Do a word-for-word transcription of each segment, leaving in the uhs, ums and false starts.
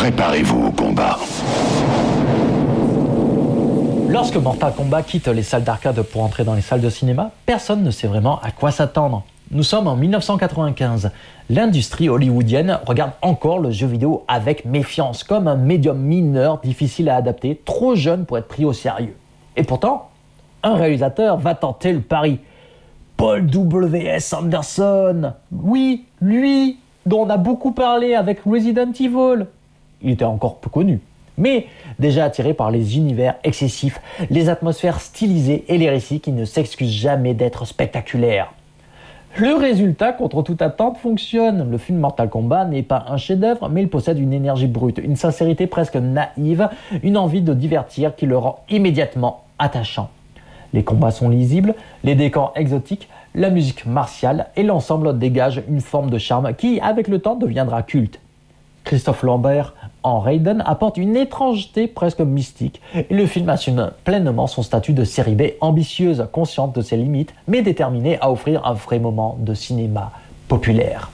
Préparez-vous au combat. Lorsque Mortal Kombat quitte les salles d'arcade pour entrer dans les salles de cinéma, personne ne sait vraiment à quoi s'attendre. Nous sommes en mille neuf cent quatre-vingt-quinze. L'industrie hollywoodienne regarde encore le jeu vidéo avec méfiance, comme un médium mineur difficile à adapter, trop jeune pour être pris au sérieux. Et pourtant, un réalisateur va tenter le pari. Paul W S Anderson, oui, lui, dont on a beaucoup parlé avec Resident Evil. Il était encore peu connu, mais déjà attiré par les univers excessifs, les atmosphères stylisées et les récits qui ne s'excusent jamais d'être spectaculaires. Le résultat, contre toute attente, fonctionne. Le film Mortal Kombat n'est pas un chef-d'œuvre, mais il possède une énergie brute, une sincérité presque naïve, une envie de divertir qui le rend immédiatement attachant. Les combats sont lisibles, les décors exotiques, la musique martiale et l'ensemble dégage une forme de charme qui, avec le temps, deviendra culte. Christophe Lambert, en Raiden, apporte une étrangeté presque mystique et le film assume pleinement son statut de série B ambitieuse, consciente de ses limites, mais déterminée à offrir un vrai moment de cinéma populaire.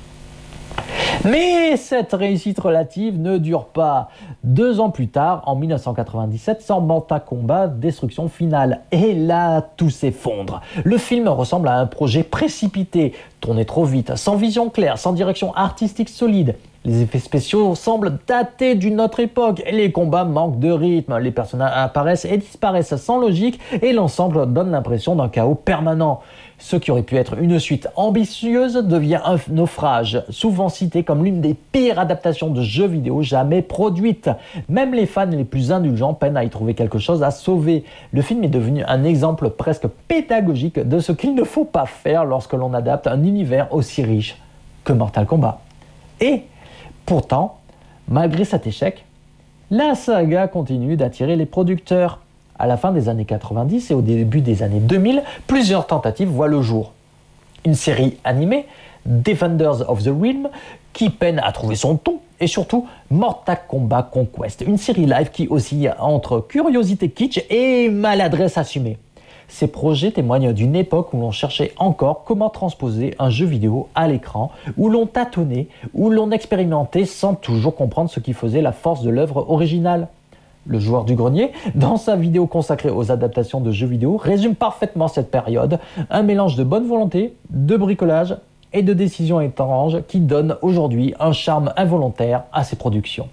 Mais cette réussite relative ne dure pas. Deux ans plus tard, en mille neuf cent quatre-vingt-dix-sept, sort Mortal Kombat Destruction Finale. Et là, tout s'effondre. Le film ressemble à un projet précipité, tourné trop vite, sans vision claire, sans direction artistique solide. Les effets spéciaux semblent dater d'une autre époque, et les combats manquent de rythme, les personnages apparaissent et disparaissent sans logique, et l'ensemble donne l'impression d'un chaos permanent. Ce qui aurait pu être une suite ambitieuse devient un naufrage, souvent cité comme l'une des pires adaptations de jeux vidéo jamais produites. Même les fans les plus indulgents peinent à y trouver quelque chose à sauver. Le film est devenu un exemple presque pédagogique de ce qu'il ne faut pas faire lorsque l'on adapte un univers aussi riche que Mortal Kombat. Et pourtant, malgré cet échec, la saga continue d'attirer les producteurs. À la fin des années quatre-vingt-dix et au début des années deux mille, plusieurs tentatives voient le jour. Une série animée, Defenders of the Realm, qui peine à trouver son ton, et surtout Mortal Kombat Conquest, une série live qui oscille entre curiosité kitsch et maladresse assumée. Ces projets témoignent d'une époque où l'on cherchait encore comment transposer un jeu vidéo à l'écran, où l'on tâtonnait, où l'on expérimentait sans toujours comprendre ce qui faisait la force de l'œuvre originale. Le joueur du grenier, dans sa vidéo consacrée aux adaptations de jeux vidéo, résume parfaitement cette période, un mélange de bonne volonté, de bricolage et de décisions étranges qui donne aujourd'hui un charme involontaire à ces productions.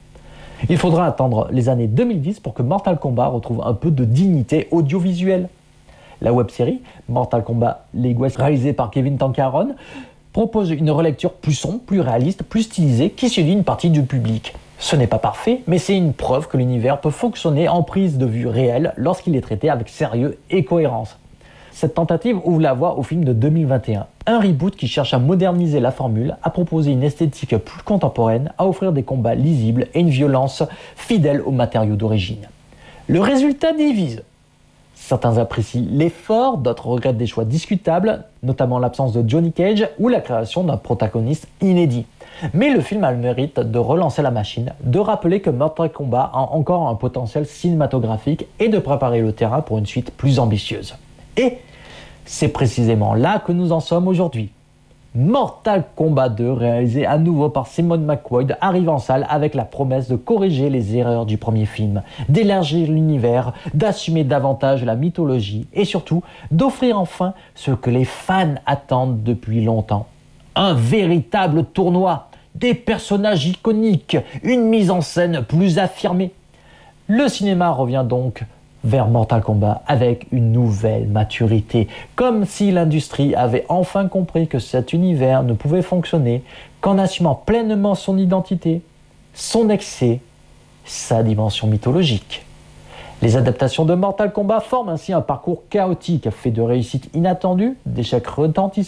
Il faudra attendre les années deux mille dix pour que Mortal Kombat retrouve un peu de dignité audiovisuelle. La web-série Mortal Kombat Legacy, réalisée par Kevin Tancharoen, propose une relecture plus sombre, plus réaliste, plus stylisée qui séduit une partie du public. Ce n'est pas parfait, mais c'est une preuve que l'univers peut fonctionner en prise de vue réelle lorsqu'il est traité avec sérieux et cohérence. Cette tentative ouvre la voie au film de deux mille vingt et un. Un reboot qui cherche à moderniser la formule, à proposer une esthétique plus contemporaine, à offrir des combats lisibles et une violence fidèle aux matériaux d'origine. Le résultat divise. Certains apprécient l'effort, d'autres regrettent des choix discutables, notamment l'absence de Johnny Cage ou la création d'un protagoniste inédit. Mais le film a le mérite de relancer la machine, de rappeler que Mortal Kombat a encore un potentiel cinématographique et de préparer le terrain pour une suite plus ambitieuse. Et c'est précisément là que nous en sommes aujourd'hui. Mortal Kombat deux, réalisé à nouveau par Simon McQuoid, arrive en salle avec la promesse de corriger les erreurs du premier film, d'élargir l'univers, d'assumer davantage la mythologie et surtout d'offrir enfin ce que les fans attendent depuis longtemps. Un véritable tournoi, des personnages iconiques, une mise en scène plus affirmée. Le cinéma revient donc vers Mortal Kombat avec une nouvelle maturité, comme si l'industrie avait enfin compris que cet univers ne pouvait fonctionner qu'en assumant pleinement son identité, son excès, sa dimension mythologique. Les adaptations de Mortal Kombat forment ainsi un parcours chaotique, fait de réussites inattendues, d'échecs retentissants,